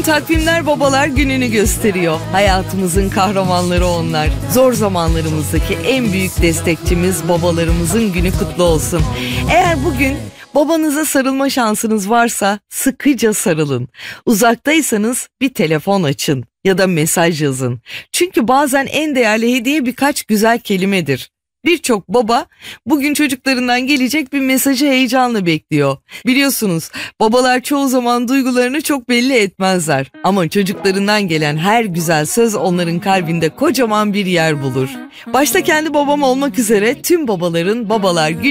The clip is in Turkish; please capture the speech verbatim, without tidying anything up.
takvimler babalar gününü gösteriyor. Hayatımızın kahramanları onlar. Zor zamanlarımızdaki en büyük destekçimiz babalarımızın günü kutlu olsun. Eğer bugün babanıza sarılma şansınız varsa sıkıca sarılın. Uzaktaysanız bir telefon açın ya da mesaj yazın. Çünkü bazen en değerli hediye birkaç güzel kelimedir. Birçok baba bugün çocuklarından gelecek bir mesajı heyecanla bekliyor. Biliyorsunuz babalar çoğu zaman duygularını çok belli etmezler. Ama çocuklarından gelen her güzel söz onların kalbinde kocaman bir yer bulur. Başta kendi babam olmak üzere tüm babaların Babalar Günü